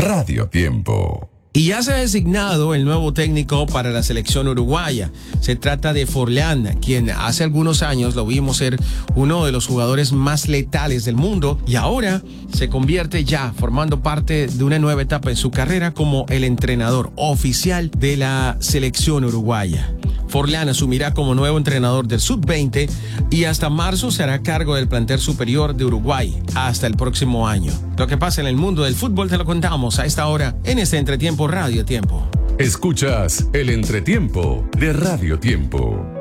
Radio Tiempo. Y ya se ha designado el nuevo técnico para la selección uruguaya. Se trata de Forlán, quien hace algunos años lo vimos ser uno de los jugadores más letales del mundo y ahora se convierte ya formando parte de una nueva etapa en su carrera como el entrenador oficial de la selección uruguaya. Forlán asumirá como nuevo entrenador del Sub-20 y hasta marzo se hará cargo del plantel superior de Uruguay hasta el próximo año. Lo que pasa en el mundo del fútbol te lo contamos a esta hora en este Entretiempo Radio Tiempo. Escuchas el Entretiempo de Radio Tiempo.